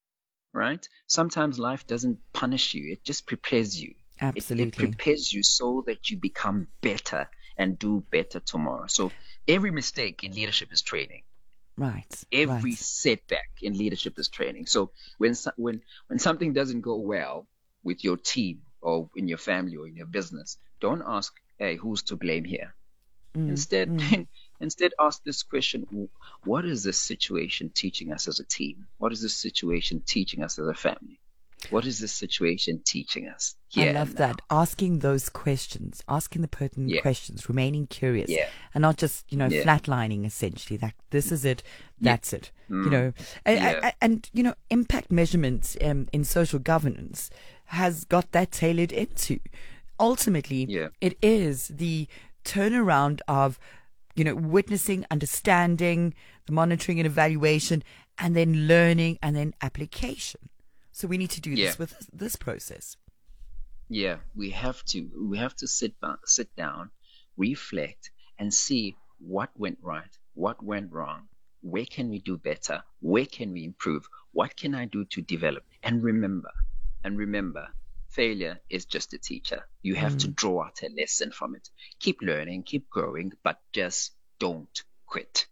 K: Right? Sometimes life doesn't punish you; it just prepares you.
B: Absolutely,
K: it, it prepares you so that you become better and do better tomorrow. So every mistake in leadership is training.
B: Right.
K: Every
B: right.
K: setback in leadership is training. So when when when something doesn't go well with your team or in your family or in your business, don't ask, "Hey, who's to blame here?"
B: Mm,
K: instead,
B: mm.
K: instead ask this question: what is this situation teaching us as a team? What is this situation teaching us as a family? What is this situation teaching us here?
B: I love that. Asking those questions, asking the pertinent
K: yeah.
B: questions, remaining curious,
K: yeah.
B: and not just, you know,
K: yeah.
B: flatlining essentially. That this is it, that's
K: yeah.
B: it.
K: Mm.
B: You know, and,
K: yeah.
B: and, and, you know, impact measurements um, in social governance has got that tailored into. Ultimately,
K: yeah.
B: it is the turnaround of, you know, witnessing, understanding, the monitoring and evaluation, and then learning and then application. So we need to do
K: yeah.
B: this with this process.
K: Yeah, we have to. We have to sit down, sit down, reflect, and see what went right, what went wrong, where can we do better, where can we improve, what can I do to develop, and remember, and remember, failure is just a teacher. You have mm. to draw out a lesson from it. Keep learning, keep growing, but just don't quit.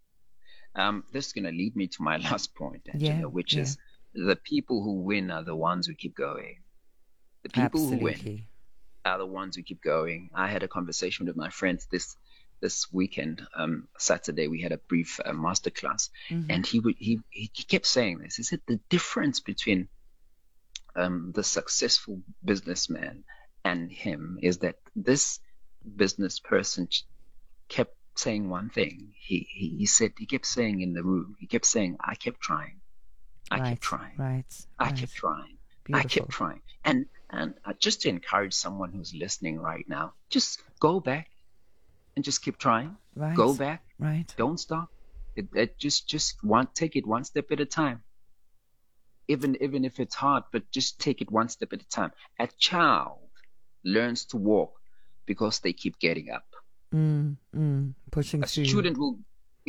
K: Um, this is going to lead me to my last point, Angela,
B: yeah,
K: which
B: yeah.
K: is. The people who win are the ones who keep going. The people
B: Absolutely.
K: who win are the ones who keep going. I had a conversation with my friends this this weekend, um, Saturday. We had a brief uh, masterclass, mm-hmm. and he would he he kept saying this. He said the difference between um, the successful businessman and him is that this business person kept saying one thing. He, he, he said, he kept saying in the room, he kept saying, I kept trying. I
B: right,
K: kept trying.
B: Right.
K: I
B: right.
K: kept trying.
B: Beautiful.
K: I kept trying. And, and uh, just to encourage someone who's listening right now, just go back and just keep trying.
B: Right.
K: Go back.
B: Right.
K: Don't stop. It, it just, just one, take it one step at a time. Even, even if it's hard, but just take it one step at a time. A child learns to walk because they keep getting up.
B: Mm, mm, pushing
K: A
B: through.
K: student will